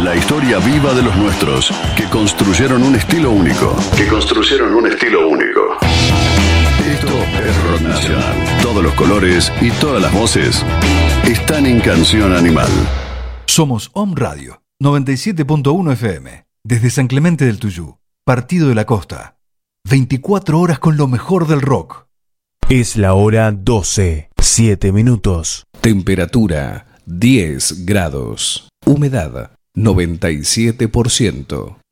La historia viva de los nuestros, que construyeron un estilo único. Esto es Rock Nacional. Todos los colores y todas las voces están en Canción Animal. Somos Om Radio, 97.1 FM, desde San Clemente del Tuyú, Partido de la Costa. 24 horas con lo mejor del rock. Es la hora 12, 7 minutos. Temperatura 10 grados. Humedad 97%.